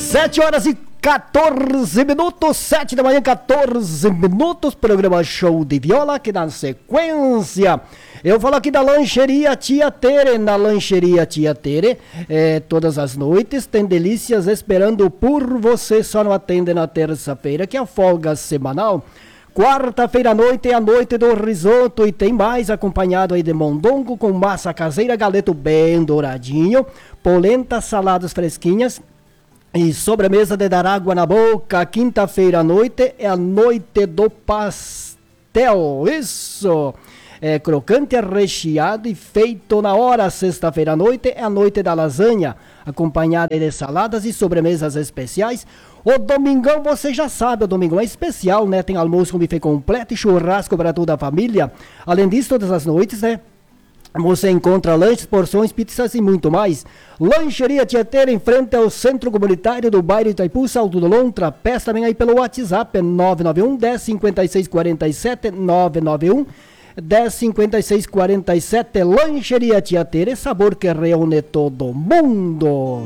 7 horas e 14 minutos, 7 da manhã, 14 minutos, programa Show de Viola, aqui na sequência. Eu falo aqui da Lancheria Tia Tere. Na Lancheria Tia Tere, todas as noites tem delícias esperando por você. Só não atende na terça-feira, que é a folga semanal. Quarta-feira à noite é a noite do risoto e tem mais, acompanhado aí de mondongo com massa caseira, galeto bem douradinho, polenta, saladas fresquinhas e sobremesa de dar água na boca. Quinta-feira à noite é a noite do pastel, isso! É crocante, recheado e feito na hora. Sexta-feira à noite é a noite da lasanha, acompanhada de saladas e sobremesas especiais. O domingão, você já sabe, o domingão é especial, né? Tem almoço com buffet completo e churrasco para toda a família. Além disso, todas as noites, né? Você encontra lanches, porções, pizzas e muito mais. Lancheria Tietê, em frente ao Centro Comunitário do bairro Itaipu, Salto do Lontra. Peça também aí pelo WhatsApp, 991 10 56 47, 991 10 56 47. Lancheria Tia Tere, sabor que reúne todo mundo.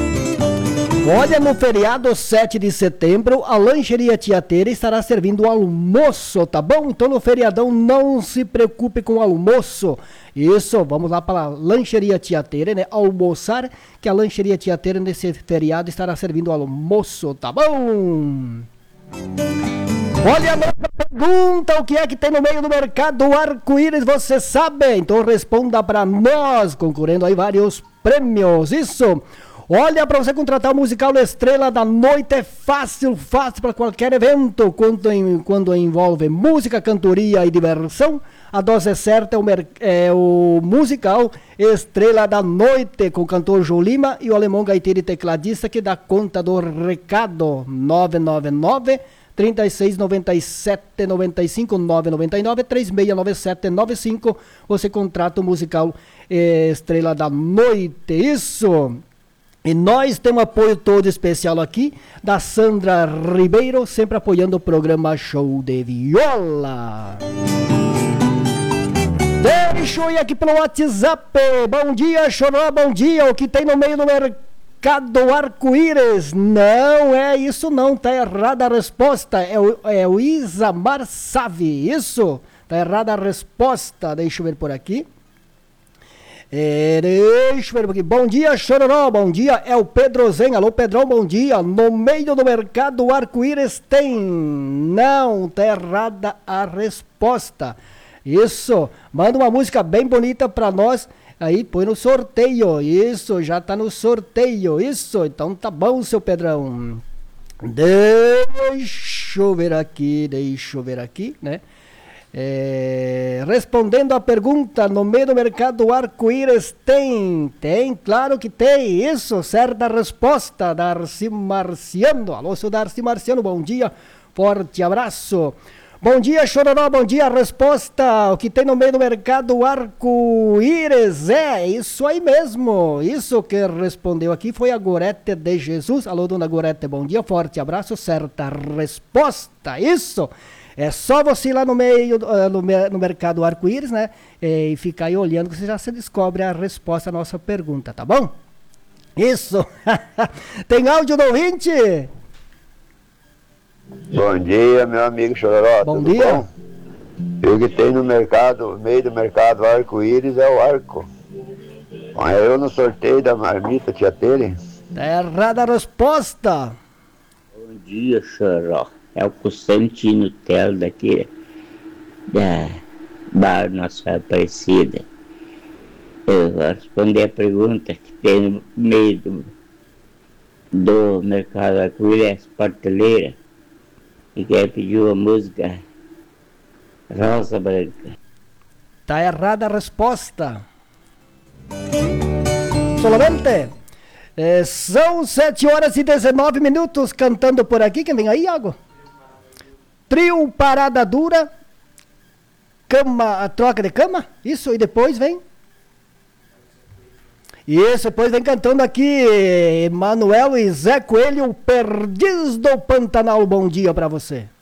Olha, no feriado 7 de setembro, a Lancheria Tia Tere estará servindo almoço, tá bom? Então no feriadão não se preocupe com o almoço. Isso, vamos lá para a Lancheria Tia Tere, né? Almoçar, que a Lancheria Tia Tere nesse feriado estará servindo almoço, tá bom? Olha a nossa pergunta, o que é que tem no meio do mercado arco-íris, você sabe? Então responda para nós, concorrendo aí vários prêmios, isso. Olha, para você contratar o musical Estrela da Noite é fácil para qualquer evento, quando envolve música, cantoria e diversão. A dose certa é o musical Estrela da Noite, com o cantor João Lima e o alemão gaiteiro e tecladista, que dá conta do recado. 999 36 97 95 999 3697 95. Você contrata o musical Estrela da Noite, isso. E nós temos apoio todo especial aqui da Sandra Ribeiro, sempre apoiando o programa Show de Viola. Deixa eu ir aqui pelo WhatsApp. Bom dia, Choró, bom dia. O que tem no meio do mercado arco-íris? Não é isso não, tá errada a resposta. É o Isamar Save, isso? Tá errada a resposta. Deixa eu ver por aqui. Deixa eu ver aqui. Bom dia, Chororó, bom dia, é o Pedro Zen. Alô, Pedrão, bom dia. No meio do mercado arco-íris tem... Não, tá errada a resposta. Isso, manda uma música bem bonita pra nós. Aí põe no sorteio. Isso, já tá no sorteio. Isso, então tá bom, seu Pedrão. Deixa eu ver aqui, né? Respondendo a pergunta, no meio do mercado arco-íris tem, claro que tem, isso, certa resposta. Darcy Marciano, alô, seu Darcy Marciano, bom dia, forte abraço. Bom dia, Chororó, bom dia, resposta, o que tem no meio do mercado arco-íris, isso aí mesmo, isso que respondeu aqui foi a Gorete de Jesus. Alô, dona Gorete, bom dia, forte abraço, certa resposta, isso. É só você ir lá no meio, no mercado arco-íris, né? E ficar aí olhando que você já se descobre a resposta à nossa pergunta, tá bom? Isso! Tem áudio do ouvinte? Bom dia, meu amigo Chororó. Bom dia. Bom? O que tem no mercado, no meio do mercado arco-íris é o arco. Mas eu no sorteio da marmita, Tia Tere. Tá errada a resposta. Bom dia, Chororó. É o Constantino Telo daqui da Bar Nossa Aparecida. Eu vou responder a pergunta que tem no meio do mercado arco-íris, Porteleira, e quer pedir uma música Rosa Branca. Tá errada a resposta. Solamente são 7 horas e 19 minutos cantando por aqui. Quem vem aí, Iago? Trio Parada Dura, cama, a troca de cama, isso, e depois vem. Isso, depois vem cantando aqui Manuel e Zé Coelho, Perdiz do Pantanal. Bom dia pra você.